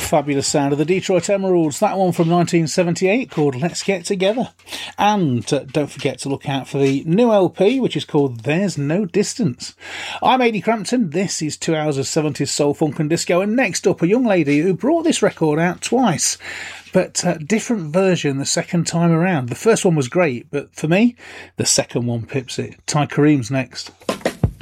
Fabulous sound of the Detroit Emeralds. That one from 1978 called Let's Get Together. And don't forget to look out for the new LP, which is called There's No Distance. I'm Ady Crampton. This is 2 hours of 70s soul, funk and disco. And next up, a young lady who brought this record out twice, but different version the second time around. The first one was great, but for me, the second one pips it. Ty Kareem's next.